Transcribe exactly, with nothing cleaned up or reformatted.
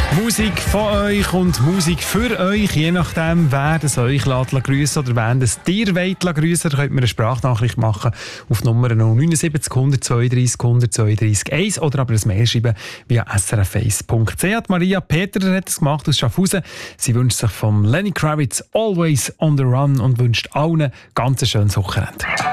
Musik von euch und Musik für euch, je nachdem, wer das euch grüßen oder wer das dir grüßen, könnt ihr eine Sprachnachricht machen auf Nummer null neun sieben null eins zwei drei null eins zwei drei eins oder aber ein Mail schreiben via s r f eins punkt c h. Maria Peter hat es gemacht aus Schaffhausen. Sie wünscht sich vom Lenny Kravitz «Always on the Run» und wünscht allen ganz ein schönes Wochenende.